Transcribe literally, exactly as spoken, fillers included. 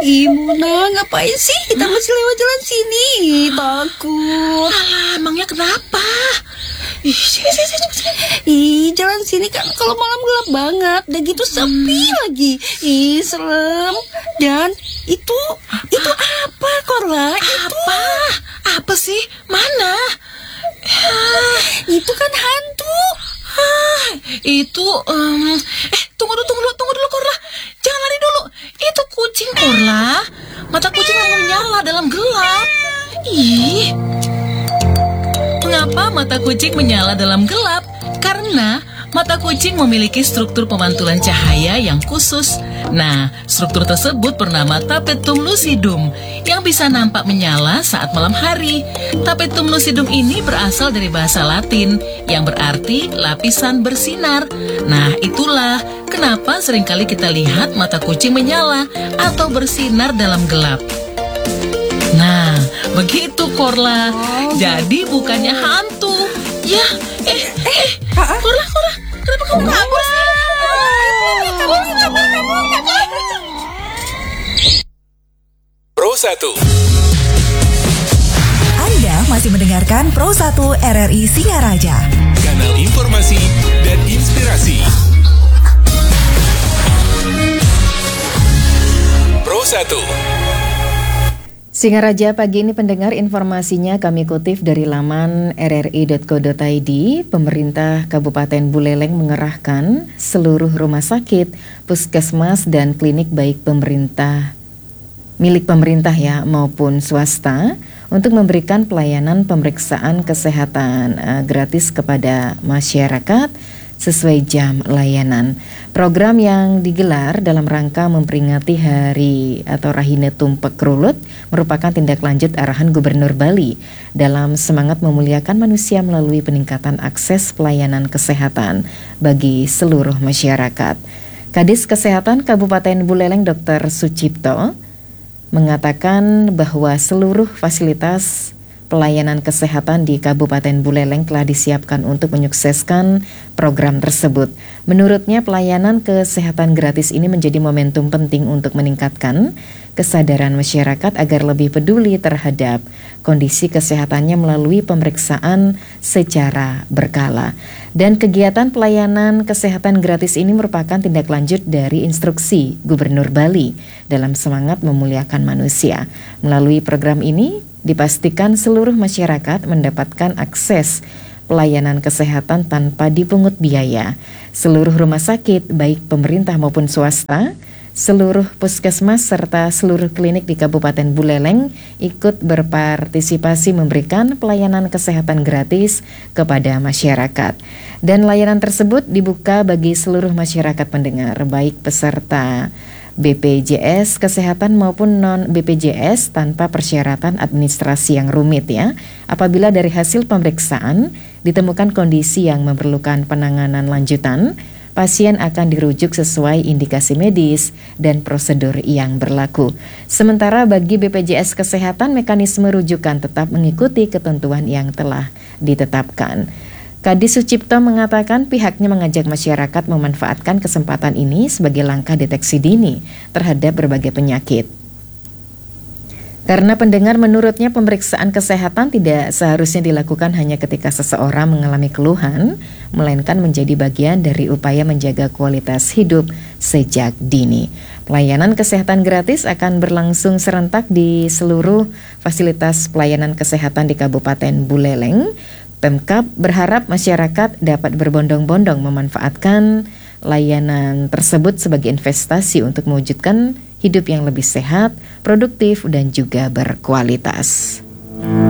Ih, Muna, ngapain sih kita masih lewat jalan sini? Takut. Alah, emangnya kenapa? Ih, sini, sini, sini, sini. Ih, jalan sini kan kalau malam gelap banget. Udah gitu sepi hmm. lagi. Ih, serem. Dan itu, apa? itu apa, Korla? Apa? Apa sih? Mana? Ah, itu kan hantu. Ah, itu, um, eh, tunggu dulu, tunggu dulu, tunggu dulu, Korla. Jangan lari dulu. Itu kucing, Korla. Mata kucing yang menyala dalam gelap. Ih. Mengapa mata kucing menyala dalam gelap? Karena mata kucing memiliki struktur pemantulan cahaya yang khusus. Nah, struktur tersebut bernama tapetum lucidum yang bisa nampak menyala saat malam hari. Tapetum lucidum ini berasal dari bahasa Latin yang berarti lapisan bersinar. Nah, itulah kenapa seringkali kita lihat mata kucing menyala atau bersinar dalam gelap. Nah, begitu, Korla. Oh. Jadi bukannya hantu. Ya, eh, eh, Korla, Korla, kenapa kamu kabur sih? Kabur, kabur, kabur, kabur. Pro satu. Anda masih mendengarkan Pro satu R R I Singaraja. Kanal informasi dan inspirasi. Pro satu. Singaraja pagi ini pendengar, informasinya kami kutip dari laman r r i dot co dot i d. Pemerintah Kabupaten Buleleng mengerahkan seluruh rumah sakit, puskesmas dan klinik baik pemerintah, milik pemerintah ya maupun swasta untuk memberikan pelayanan pemeriksaan kesehatan uh, gratis kepada masyarakat sesuai jam layanan. Program yang digelar dalam rangka memperingati Hari atau Rahine Tumpek Rulut merupakan tindak lanjut arahan Gubernur Bali dalam semangat memuliakan manusia melalui peningkatan akses pelayanan kesehatan bagi seluruh masyarakat. Kadis Kesehatan Kabupaten Buleleng Dokter Sucipto mengatakan bahwa seluruh fasilitas pelayanan kesehatan di Kabupaten Buleleng telah disiapkan untuk menyukseskan program tersebut. Menurutnya, pelayanan kesehatan gratis ini menjadi momentum penting untuk meningkatkan kesadaran masyarakat agar lebih peduli terhadap kondisi kesehatannya melalui pemeriksaan secara berkala. Dan kegiatan pelayanan kesehatan gratis ini merupakan tindak lanjut dari instruksi Gubernur Bali dalam semangat memuliakan manusia. Melalui program ini, dipastikan seluruh masyarakat mendapatkan akses pelayanan kesehatan tanpa dipungut biaya. Seluruh rumah sakit, baik pemerintah maupun swasta, seluruh puskesmas serta seluruh klinik di Kabupaten Buleleng ikut berpartisipasi memberikan pelayanan kesehatan gratis kepada masyarakat. Dan layanan tersebut dibuka bagi seluruh masyarakat pendengar, baik peserta B P J S Kesehatan maupun non-B P J S tanpa persyaratan administrasi yang rumit ya. Apabila dari hasil pemeriksaan ditemukan kondisi yang memerlukan penanganan lanjutan, pasien akan dirujuk sesuai indikasi medis dan prosedur yang berlaku. Sementara bagi B P J S Kesehatan, mekanisme rujukan tetap mengikuti ketentuan yang telah ditetapkan. Kadis Sucipto mengatakan pihaknya mengajak masyarakat memanfaatkan kesempatan ini sebagai langkah deteksi dini terhadap berbagai penyakit. Karena pendengar, menurutnya pemeriksaan kesehatan tidak seharusnya dilakukan hanya ketika seseorang mengalami keluhan, melainkan menjadi bagian dari upaya menjaga kualitas hidup sejak dini. Pelayanan kesehatan gratis akan berlangsung serentak di seluruh fasilitas pelayanan kesehatan di Kabupaten Buleleng. Pemkab berharap masyarakat dapat berbondong-bondong memanfaatkan layanan tersebut sebagai investasi untuk mewujudkan hidup yang lebih sehat, produktif, dan juga berkualitas.